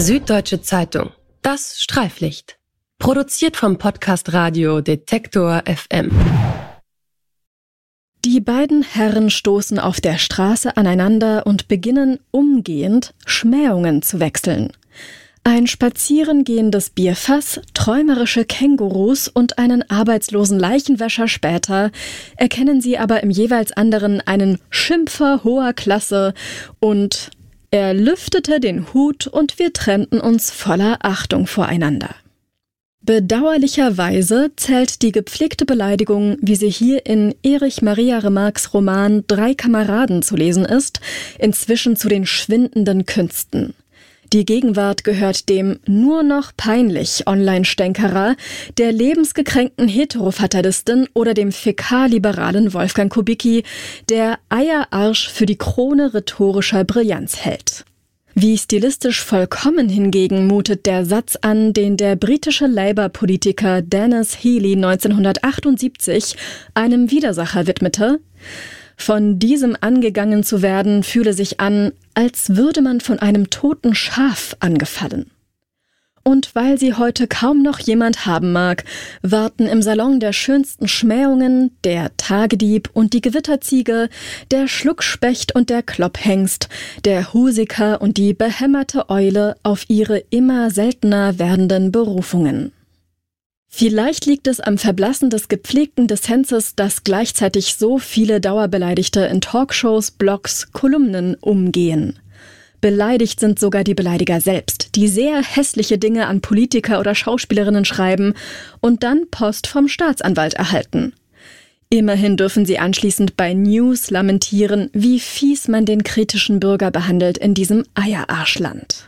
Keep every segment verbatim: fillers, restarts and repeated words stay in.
Süddeutsche Zeitung. Das Streiflicht. Produziert vom Podcast Radio Detektor F M. Die beiden Herren stoßen auf der Straße aneinander und beginnen umgehend Schmähungen zu wechseln. Ein spazierengehendes Bierfass, träumerische Kängurus und einen arbeitslosen Leichenwäscher später erkennen sie aber im jeweils anderen einen Schimpfer hoher Klasse und er lüftete den Hut und wir trennten uns voller Achtung voreinander. Bedauerlicherweise zählt die gepflegte Beleidigung, wie sie hier in Erich Maria Remarques Roman Drei Kameraden zu lesen ist, inzwischen zu den schwindenden Künsten. Die Gegenwart gehört dem nur noch peinlich Online-Stänkerer, der lebensgekränkten Heterofatalistin oder dem fäkalliberalen Wolfgang Kubicki, der Eierarsch für die Krone rhetorischer Brillanz hält. Wie stilistisch vollkommen hingegen mutet der Satz an, den der britische Labour-Politiker Denis Healey neunzehnhundertachtundsiebzig einem Widersacher widmete: Von diesem angegangen zu werden, fühle sich an, als würde man von einem toten Schaf angefallen. Und weil sie heute kaum noch jemand haben mag, warten im Salon der schönsten Schmähungen der Tagedieb und die Gewitterziege, der Schluckspecht und der Klopphengst, der Husiker und die behämmerte Eule auf ihre immer seltener werdenden Berufungen. Vielleicht liegt es am Verblassen des gepflegten Dissenses, dass gleichzeitig so viele Dauerbeleidigte in Talkshows, Blogs, Kolumnen umgehen. Beleidigt sind sogar die Beleidiger selbst, die sehr hässliche Dinge an Politiker oder Schauspielerinnen schreiben und dann Post vom Staatsanwalt erhalten. Immerhin dürfen sie anschließend bei News lamentieren, wie fies man den kritischen Bürger behandelt in diesem Eierarschland.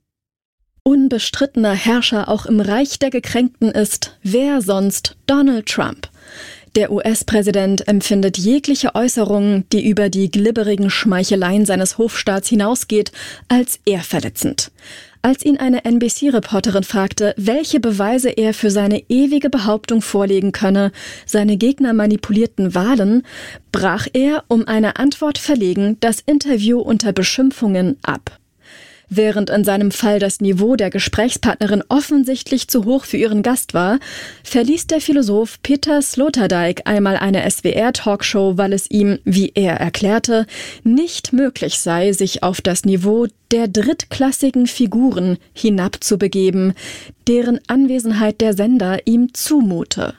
Unbestrittener Herrscher auch im Reich der Gekränkten ist, wer sonst, Donald Trump. Der U S-Präsident empfindet jegliche Äußerung, die über die glibberigen Schmeicheleien seines Hofstaats hinausgeht, als ehrverletzend. Als ihn eine N B C-Reporterin fragte, welche Beweise er für seine ewige Behauptung vorlegen könne, seine Gegner manipulierten Wahlen, brach er, um eine Antwort verlegen, das Interview unter Beschimpfungen ab. Während in seinem Fall das Niveau der Gesprächspartnerin offensichtlich zu hoch für ihren Gast war, verließ der Philosoph Peter Sloterdijk einmal eine S W R-Talkshow, weil es ihm, wie er erklärte, nicht möglich sei, sich auf das Niveau der drittklassigen Figuren hinabzubegeben, deren Anwesenheit der Sender ihm zumute.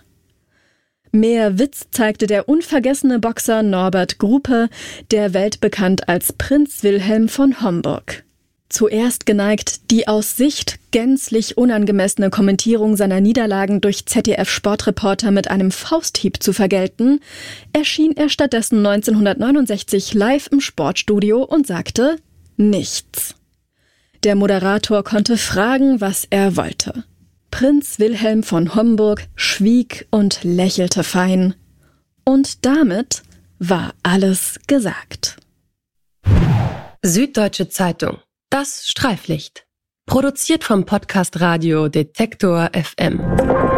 Mehr Witz zeigte der unvergessene Boxer Norbert Grupe, der weltbekannt als Prinz Wilhelm von Homburg. Zuerst geneigt, die aus Sicht gänzlich unangemessene Kommentierung seiner Niederlagen durch Z D F-Sportreporter mit einem Fausthieb zu vergelten, erschien er stattdessen neunzehnhundertneunundsechzig live im Sportstudio und sagte nichts. Der Moderator konnte fragen, was er wollte. Prinz Wilhelm von Homburg schwieg und lächelte fein. Und damit war alles gesagt. Süddeutsche Zeitung. Das Streiflicht. Produziert vom Podcast Radio Detektor F M.